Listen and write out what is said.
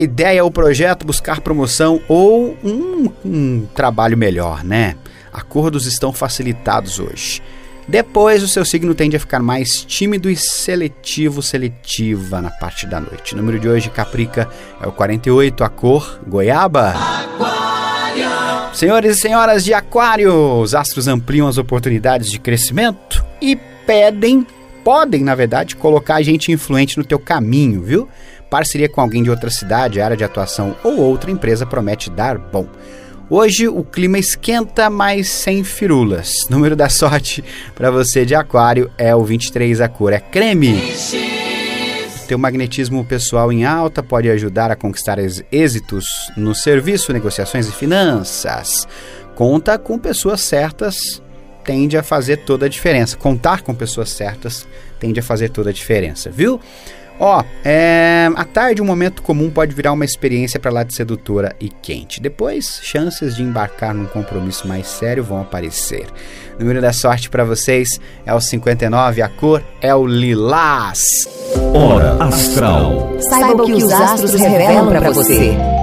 ideia ou projeto, buscar promoção ou um trabalho melhor, né? Acordos estão facilitados hoje. Depois, o seu signo tende a ficar mais tímido e seletiva na parte da noite. O número de hoje, Caprica, é o 48, a cor goiaba. Aquário. Senhores e senhoras de Aquário, os astros ampliam as oportunidades de crescimento e podem, na verdade, colocar gente influente no teu caminho, viu? Parceria com alguém de outra cidade, área de atuação ou outra empresa promete dar bom. Hoje o clima esquenta, mas sem firulas. Número da sorte para você de Aquário é o 23, a cor é creme. Teu magnetismo pessoal em alta pode ajudar a conquistar êxitos no serviço, negociações e finanças. Conta com pessoas certas tende a fazer toda a diferença. Contar com pessoas certas tende a fazer toda a diferença, viu? À tarde um momento comum pode virar uma experiência para lá de sedutora e quente. Depois, chances de embarcar num compromisso mais sério vão aparecer. O número da sorte para vocês é o 59, a cor é o lilás. Hora Astral. Saiba o que os astros revelam para você.